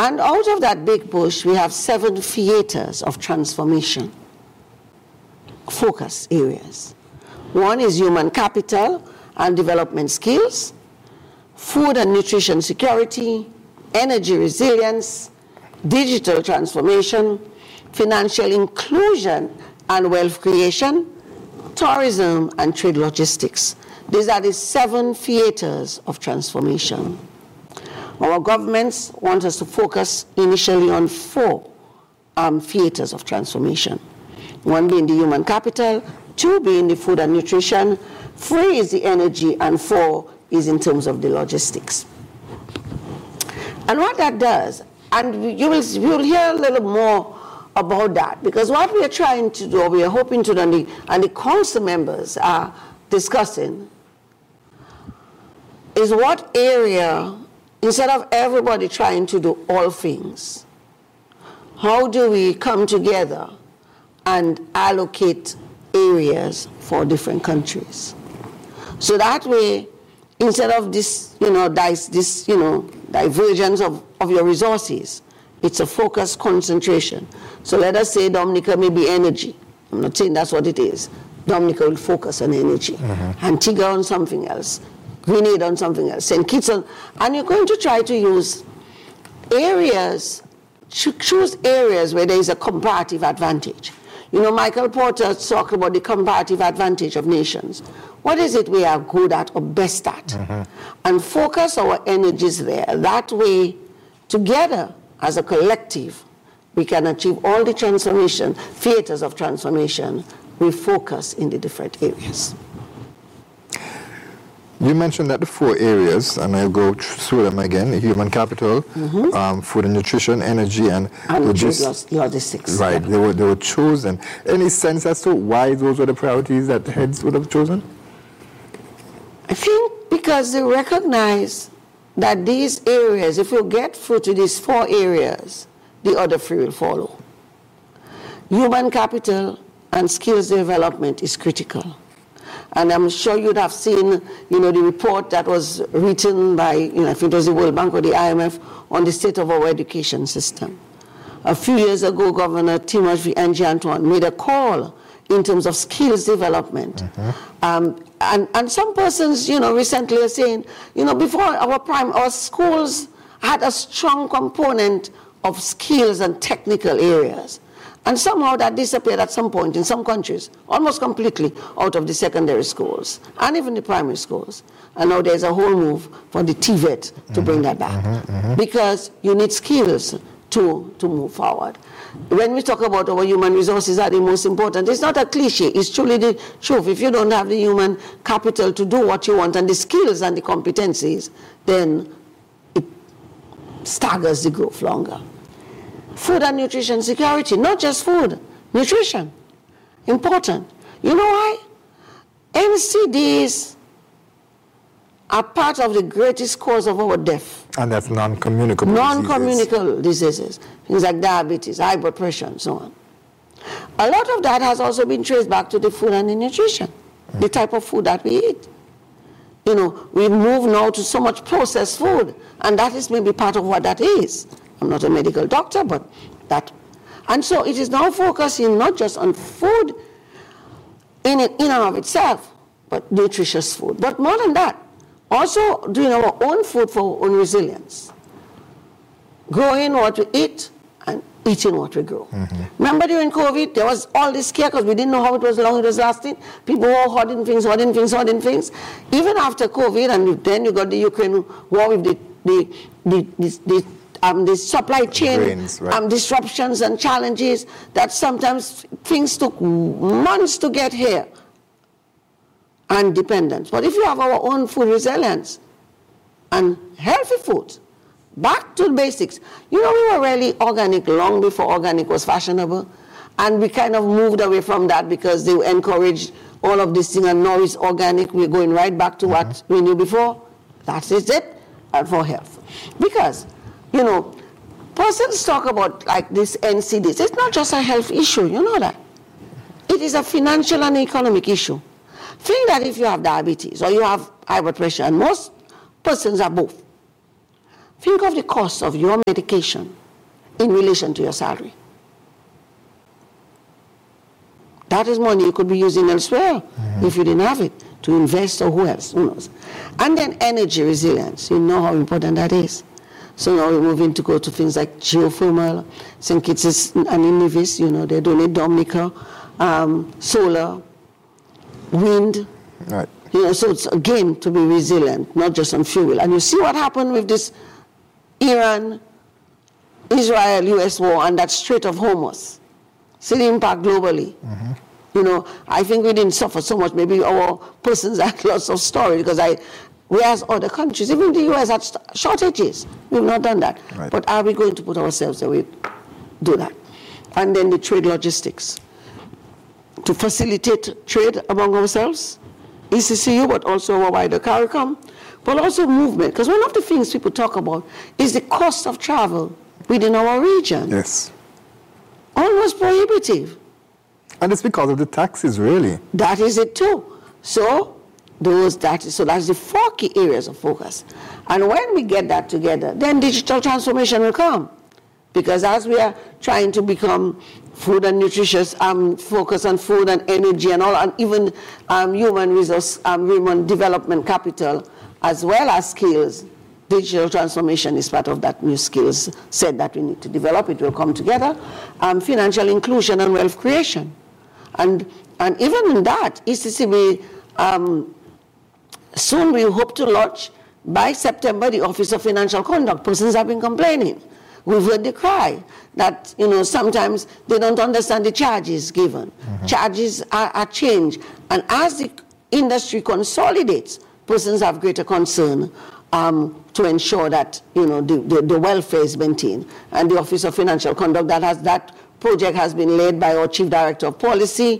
And out of that big bush, we have 7 theaters of transformation, focus areas. One is human capital and development skills, food and nutrition security, energy resilience, digital transformation, financial inclusion and wealth creation, tourism and trade logistics. These are the 7 theaters of transformation. Our governments want us to focus initially on 4 theaters of transformation. 1 being the human capital, 2 being the food and nutrition, 3 is the energy, and 4 is in terms of the logistics. And what that does, and you will hear a little more about that, because what we are trying to do, or we are hoping to do, and the council members are discussing, is what area, instead of everybody trying to do all things, how do we come together and allocate areas for different countries? So that way, instead of this, divergence of your resources, it's a focused concentration. So let us say Dominica may be energy. I'm not saying that's what it is. Dominica will focus on energy. Antigua on something else. Grenada on something else. St. Kitts on, and you're going to try to use areas, choose areas where there is a comparative advantage. Michael Porter talked about the comparative advantage of nations. What is it we are good at or best at? And focus our energies there. That way, together, as a collective, we can achieve all the transformation, theaters of transformation. We focus in the different areas. You mentioned that the 4 areas, and I'll go through them again: human capital, food and nutrition, energy, and logistics. Right, they were chosen. Any sense as to why those were the priorities that the heads would have chosen? I think because they recognize that these areas, if you get through to these 4 areas, the other 3 will follow. Human capital and skills development is critical. And I'm sure you'd have seen, the report that was written by, if it was the World Bank or the IMF, on the state of our education system. A few years ago, Governor Timothy Ng Antoine made a call in terms of skills development. And some persons, recently are saying, before our schools had a strong component of skills and technical areas. And somehow that disappeared at some point in some countries, almost completely out of the secondary schools and even the primary schools. And now there's a whole move for the TVET to bring that back. Because you need skills to move forward. When we talk about our human resources are the most important, it's not a cliche, it's truly the truth. If you don't have the human capital to do what you want and the skills and the competencies, then it staggers the growth longer. Food and nutrition security, not just food, nutrition, important. You know why? NCDs are part of the greatest cause of our death. And that's non-communicable Non-communicable diseases, things like diabetes, high blood pressure, and so on. A lot of that has also been traced back to the food and the nutrition, the type of food that we eat. We move now to so much processed food, and that is maybe part of what that is. I'm not a medical doctor, but that. And so it is now focusing not just on food in and of itself, but nutritious food. But more than that, also doing our own food for our own resilience. Growing what we eat and eating what we grow. Remember during COVID, there was all this scare because we didn't know how long it was lasting. People were hoarding things. Even after COVID, and then you got the Ukraine war with the supply chain grains, right. Disruptions and challenges that sometimes things took months to get here. And dependence. But if you have our own food resilience and healthy food, back to the basics. We were really organic long before organic was fashionable. And we kind of moved away from that because they encouraged all of this thing, and now it's organic. We're going right back to what we knew before. That is it, and for health. Because, persons talk about like this NCDs. It's not just a health issue, you know that. It is a financial and economic issue. Think that if you have diabetes or you have high blood pressure, and most persons are both, think of the cost of your medication in relation to your salary. That is money you could be using elsewhere if you didn't have it, to invest or who else, who knows. And then energy resilience, you know how important that is. So now we're moving to go to things like geothermal, St. Kitts and Nevis, you know, they're doing it, Dominica, solar, wind. Right. You know, so it's again to be resilient, not just on fuel. And you see what happened with this Iran, Israel, US war and that Strait of Hormuz. See the impact globally. You know, I think we didn't suffer so much. Maybe our persons had lots of storage because whereas other countries, even the US had shortages. We've not done that. Right. But are we going to put ourselves there? We do that. And then the trade logistics. To facilitate trade among ourselves, ECCU, but also our wider CARICOM, but also movement. Because one of the things people talk about is the cost of travel within our region. Yes. Almost prohibitive. And it's because of the taxes, really. That is it too. So that's the 4 key areas of focus. And when we get that together, then digital transformation will come. Because as we are trying to become food and nutritious, focus on food and energy and all, and even human resource, human development capital, as well as skills, digital transformation is part of that new skills set that we need to develop. It will come together. Financial inclusion and wealth creation. And even in that, ECCB, soon we hope to launch, by September, the Office of Financial Conduct. Persons have been complaining. We've heard the cry that, you know, sometimes they don't understand the charges given. Charges are changed. And as the industry consolidates, persons have greater concern to ensure that, you know, the welfare is maintained. And the Office of Financial Conduct, that project has been led by our Chief Director of Policy,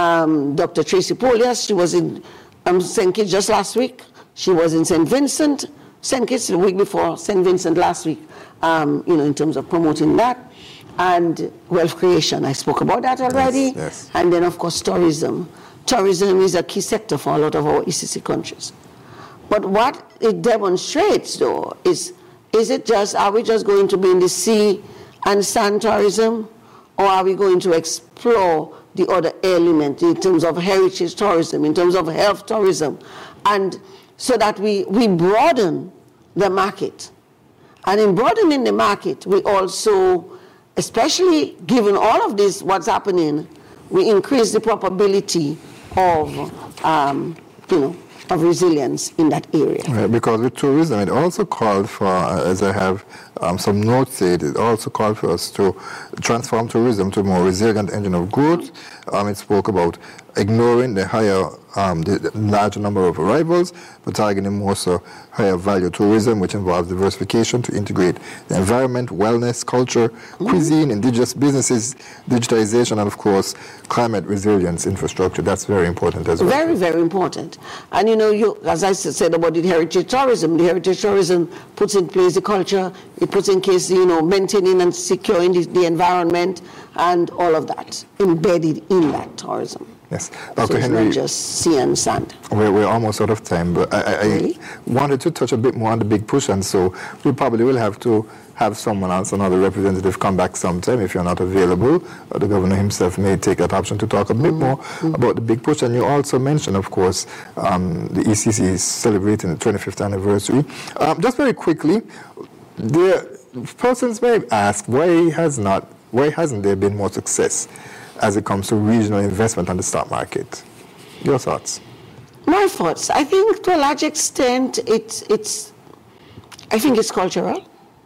Dr. Tracy Polias. She was in St. Kitts just last week. She was in St. Vincent, St. Kitts the week before, St. Vincent last week, you know, in terms of promoting that. And wealth creation, I spoke about that already. Yes. And then, of course, tourism. Tourism is a key sector for a lot of our ECC countries. But what it demonstrates, though, is are we just going to be in the sea and sand tourism? Or are we going to explore the other element in terms of heritage tourism, in terms of health tourism, and so that we broaden the market? And in broadening the market, we also, especially given all of this, what's happening, we increase the probability of, you know, of resilience in that area. Right, because with tourism, it also called for, as I have some notes said, it also called for us to transform tourism to a more resilient engine of growth. It spoke about ignoring the larger number of arrivals, but targeting more so higher value tourism, which involves diversification to integrate the environment, wellness, culture, cuisine, indigenous businesses, digitalization, and of course, climate resilience infrastructure. That's very important as well. Very, very important. And you know, as I said about the heritage tourism puts in place the culture, it puts in place, you know, maintaining and securing the environment and all of that embedded in that tourism. Yes. So Dr. it's Henry, not just sea and sand. we're almost out of time, but I Really? wanted to touch a bit more on the big push, and so we probably will have to have someone else, another representative, come back sometime if you're not available. The governor himself may take that option to talk a bit more about the big push. And you also mentioned, of course, the ECC is celebrating the 25th anniversary. Just very quickly, persons may ask, why hasn't there been more success as it comes to regional investment on the stock market? Your thoughts? My thoughts, I think to a large extent it's cultural.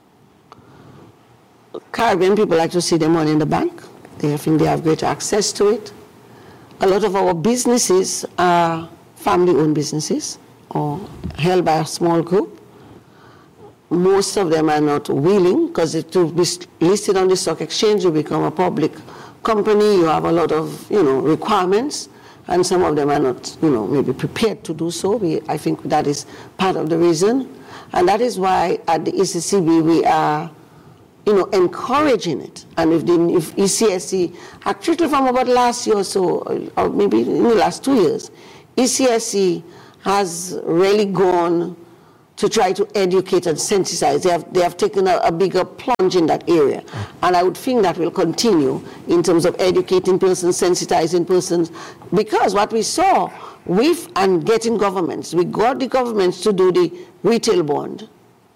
Caribbean people like to see their money in the bank. They think they have greater access to it. A lot of our businesses are family-owned businesses or held by a small group. Most of them are not willing, because to be listed on the stock exchange, you become a public company, you have a lot of, you know, requirements, and some of them are not, you know, maybe prepared to do so. I think that is part of the reason. And that is why at the ECCB we are, you know, encouraging it. And if ECSC, actually from about last year or so, or maybe in the last 2 years, ECSC has really gone to try to educate and sensitize. They have taken a bigger plunge in that area. And I would think that will continue in terms of educating persons, sensitizing persons, because what we saw with and getting governments, we got the governments to do the retail bond.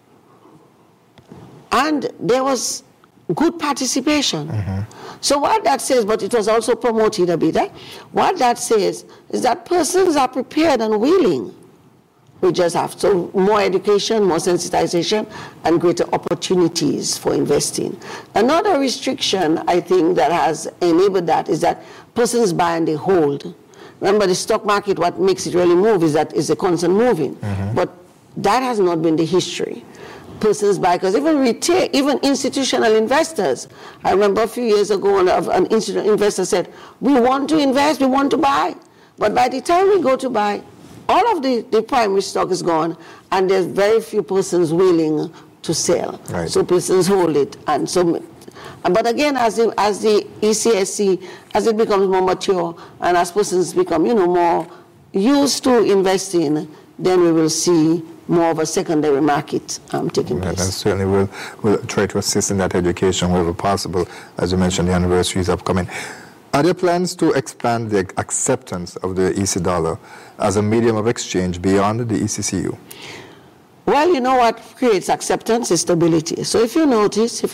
And there was good participation. So what that says, but it was also promoted a bit, what that says is that persons are prepared and willing. We just have so more education, more sensitization, and greater opportunities for investing. Another restriction, I think, that has enabled that is that persons buy and they hold. Remember, the stock market, what makes it really move is that it's a constant moving. But that has not been the history. Persons buy, because even retail, even institutional investors. I remember a few years ago, an institutional investor said, we want to invest, we want to buy. But by the time we go to buy, all of the primary stock is gone, and there's very few persons willing to sell. Right. So persons hold it. And so, but again, as the ECSC, as it becomes more mature, and as persons become, more used to investing, then we will see more of a secondary market taking place. And certainly we'll try to assist in that education wherever possible. As you mentioned, the anniversary is upcoming. Are there plans to expand the acceptance of the EC dollar as a medium of exchange beyond the ECCU? Well, you know what creates acceptance is stability. So if you note,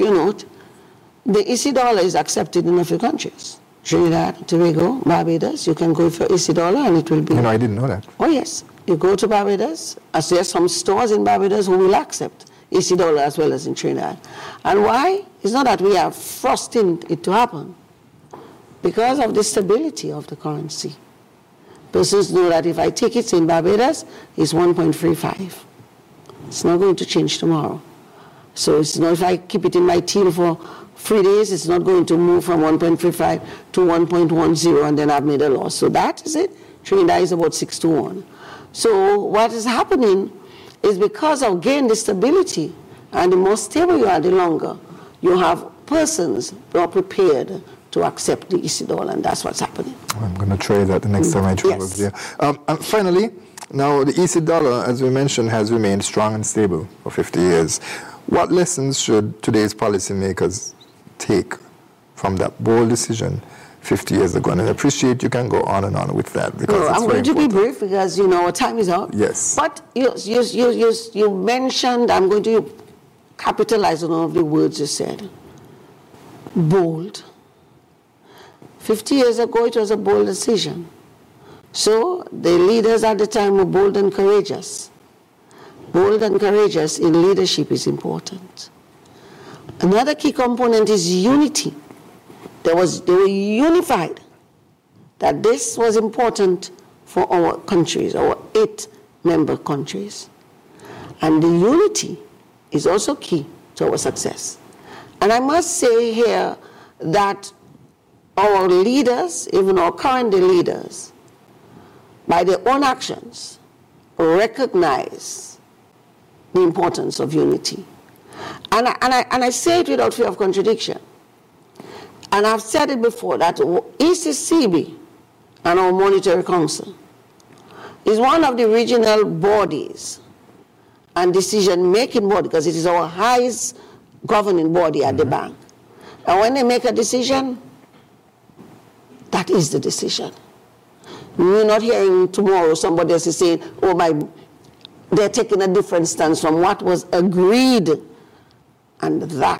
the EC dollar is accepted in a few countries. Trinidad, Tobago, Barbados, you can go for EC dollar and it will be... I didn't know that. Oh, yes. You go to Barbados, as there are some stores in Barbados who will accept EC dollar as well as in Trinidad. And why? It's not that we are forcing it to happen. Because of the stability of the currency. Persons know that if I take it in Barbados, it's 1.35. It's not going to change tomorrow. So it's not, if I keep it in my till for 3 days, it's not going to move from 1.35 to 1.10, and then I've made a loss. So that is it. Trinidad is about 6 to 1. So what is happening is because of, again, the stability, and the more stable you are, the longer, you have persons who are prepared to accept the EC dollar, and that's what's happening. I'm going to try that the next time I travel there. And finally, now the EC dollar, as we mentioned, has remained strong and stable for 50 years. What lessons should today's policymakers take from that bold decision 50 years ago? And I appreciate you can go on and on with that. Because I'm going to be brief because, our time is up. Yes. But you mentioned, I'm going to capitalize on all of the words you said. Bold. 50 years ago, it was a bold decision. So the leaders at the time were bold and courageous. Bold and courageous in leadership is important. Another key component is unity. They were unified that this was important for our countries, our 8 member countries. And the unity is also key to our success. And I must say here that our leaders, even our current leaders, by their own actions, recognize the importance of unity. And I say it without fear of contradiction. And I've said it before, that ECCB and our Monetary Council is one of the regional bodies and decision-making body, because it is our highest governing body at the bank. And when they make a decision, that is the decision. We're not hearing tomorrow somebody else is saying, they're taking a different stance from what was agreed. And that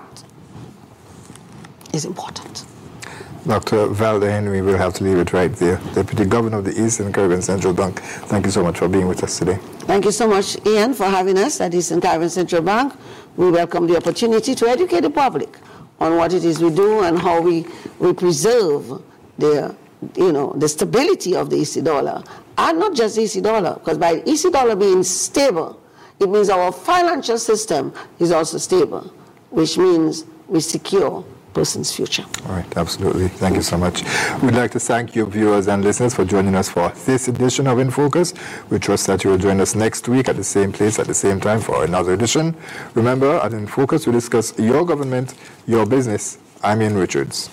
is important. Dr. Valda Henry, we'll have to leave it right there. Deputy Governor of the Eastern Caribbean Central Bank, thank you so much for being with us today. Thank you so much, Ian, for having us at Eastern Caribbean Central Bank. We welcome the opportunity to educate the public on what it is we do and how we preserve the stability of the EC dollar. And not just the EC dollar, because by EC dollar being stable, it means our financial system is also stable, which means we secure person's future. All right, absolutely. Thank you so much. We'd like to thank you, viewers and listeners, for joining us for this edition of In Focus. We trust that you will join us next week at the same place at the same time for another edition. Remember, at In Focus, we discuss your government, your business. I'm Ian Richards.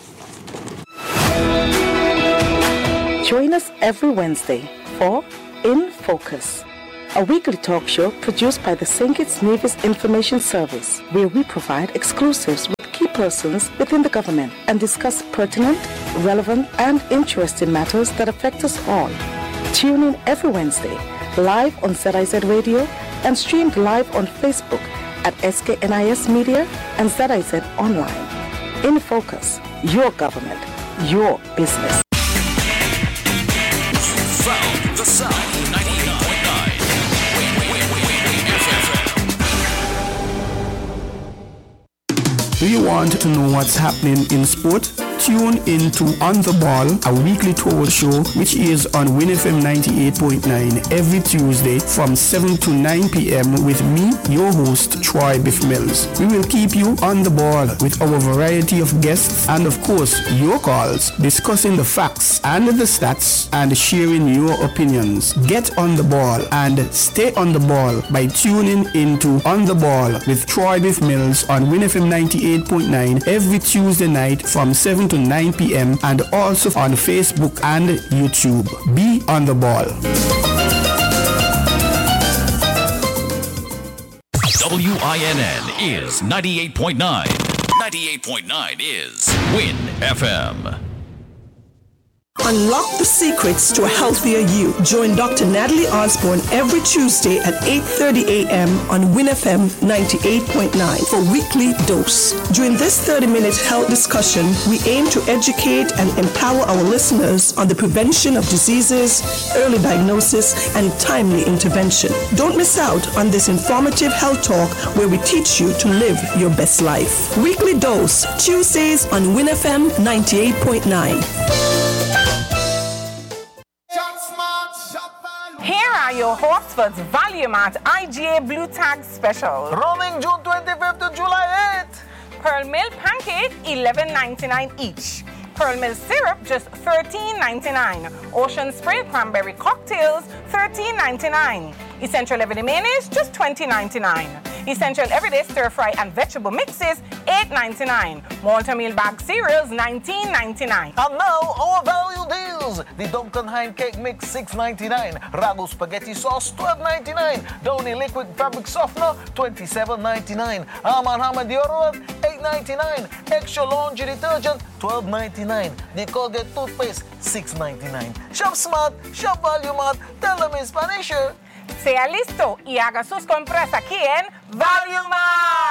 Join us every Wednesday for In Focus. a weekly talk show produced by the St. Kitts Nevis Information Service, where we provide exclusives with key persons within the government and discuss pertinent, relevant, and interesting matters that affect us all. Tune in every Wednesday, live on ZIZ Radio and streamed live on Facebook at SKNIS Media and ZIZ Online. In Focus, your government, your business. From the South, 99.9. Do you want to know what's happening in sport? Tune in to On The Ball, a weekly tour show which is on Win FM 98.9 every Tuesday from 7 to 9 p.m. with me, your host, Troy Biff Mills. We will keep you on the ball with our variety of guests and, of course, your calls, discussing the facts and the stats and sharing your opinions. Get on the ball and stay on the ball by tuning into On The Ball with Troy Biff Mills on Win FM 98.9 every Tuesday night from 7 to 9 p.m. and also on Facebook and YouTube. Be on the ball. WINN is 98.9. 98.9 is Win FM. Unlock the secrets to a healthier you. Join Dr. Natalie Osborne every Tuesday at 8:30 a.m. on Win FM 98.9 for Weekly Dose. During this 30-minute health discussion, we aim to educate and empower our listeners on the prevention of diseases, early diagnosis, and timely intervention. Don't miss out on this informative health talk where we teach you to live your best life. Weekly Dose, Tuesdays on Win FM 98.9. Here are your Horsford's Value Mart IGA Blue Tag specials. Running June 25th to July 8th. Pearl Mill Pancake, $11.99 each. Pearl Mill Syrup, just $13.99. Ocean Spray Cranberry Cocktails, $13.99. Essential Everyday Mayonnaise, just $20.99. Essential Everyday Stir Fry and Vegetable Mixes, $8.99. Multi-meal bag cereals, $19.99. And now, our value deals. The Duncan Hine Cake Mix, $6.99. Ragu Spaghetti Sauce, $12.99. Downy Liquid Fabric Softener, $27.99. Arm & Hammer Deodorant, $8.99. Extra Laundry Detergent, $12.99. The Colgate Toothpaste, $6.99. Shop smart, shop Value Mart. Tell them in Spanish. Sea listo y haga sus compras aquí en Value Mart.